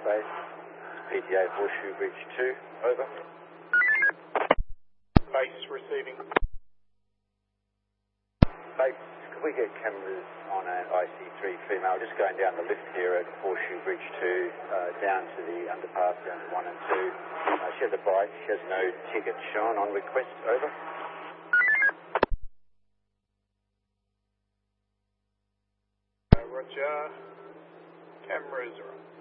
base. PTA Horseshoe Bridge 2, over. Base receiving. Base, could we get cameras on an IC3 female just going down the lift here at Horseshoe Bridge 2, down to the underpass, down to 1 and 2. She has a bike, she has no ticket shown on request, over. Roger. Cameras are on.